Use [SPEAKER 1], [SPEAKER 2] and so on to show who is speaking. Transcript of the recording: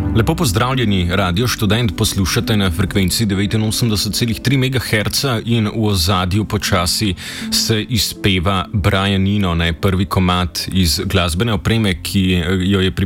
[SPEAKER 1] Lepo pozdravljeni, Radio Študent poslušate na frekvenci 89,3 MHz in v ozadju počasi se izpeva Brian Eno, prvi komad iz glasbene opreme, ki jo je